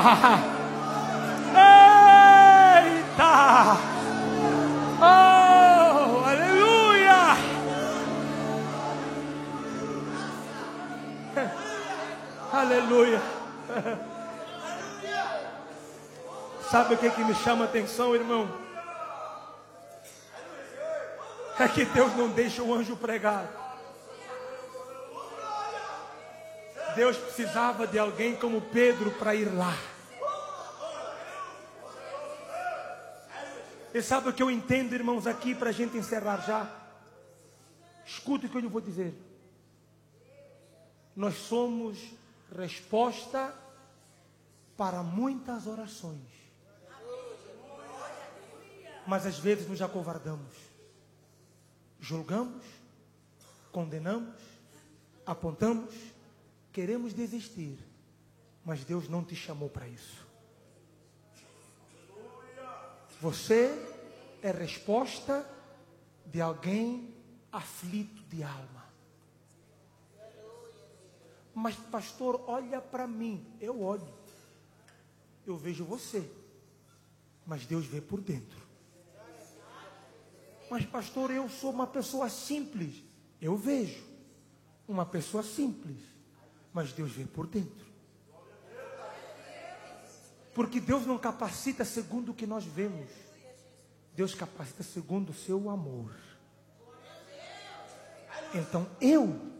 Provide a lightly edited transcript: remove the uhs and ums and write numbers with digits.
Eita! Oh, aleluia! Aleluia! Sabe o que me chama a atenção, irmão? É que Deus não deixa o anjo pregar. Deus precisava de alguém como Pedro para ir lá. E sabe o que eu entendo, irmãos, aqui para a gente encerrar já? Escute o que eu lhe vou dizer. Nós somos resposta para muitas orações. Mas às vezes nos acovardamos. Julgamos, condenamos, apontamos, queremos desistir. Mas Deus não te chamou para isso. Você é resposta de alguém aflito de alma. Mas pastor, olha para mim. Eu olho. Eu vejo você. Mas Deus vê por dentro. Mas pastor, eu sou uma pessoa simples. Eu vejo. Uma pessoa simples. Mas Deus vê por dentro. Porque Deus não capacita segundo o que nós vemos. Deus capacita segundo o seu amor. Então eu